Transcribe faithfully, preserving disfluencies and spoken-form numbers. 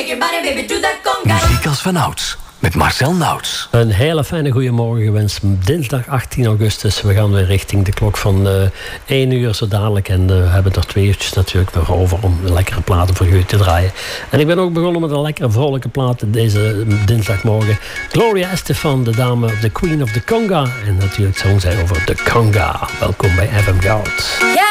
your body, baby, do that conga. Muziek als vanouds. Met Marcel Nauts. Een hele fijne goeiemorgen gewenst. Dinsdag achttien augustus. We gaan weer richting de klok van uh, één uur zo dadelijk. En uh, we hebben er twee uurtjes natuurlijk nog over om lekkere platen voor jullie te draaien. En ik ben ook begonnen met een lekkere vrolijke plaat deze dinsdagmorgen. Gloria Estefan, de dame, de queen of the conga. En natuurlijk zong zij over de conga. Welkom bij F M Goud.